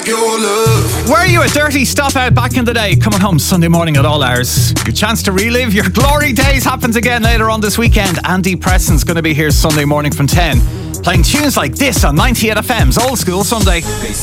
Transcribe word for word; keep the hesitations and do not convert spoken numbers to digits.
your love. Were you a dirty stop out back in the day? Coming home Sunday morning at all hours. Your chance to relive your glory days happens again later on this weekend. Andy Preston's going to be here Sunday morning from ten, playing tunes like this on ninety-eight F M's Old School Sunday.